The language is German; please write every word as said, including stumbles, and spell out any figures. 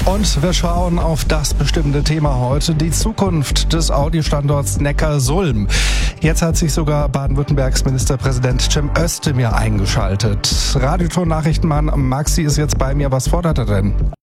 Und wir schauen auf das bestimmte Thema heute, die Zukunft des Audi-Standorts Neckarsulm. Jetzt hat sich sogar Baden-Württembergs Ministerpräsident Cem Özdemir eingeschaltet. Radioton-Nachrichtenmann Maxi ist jetzt bei mir. Was fordert er denn?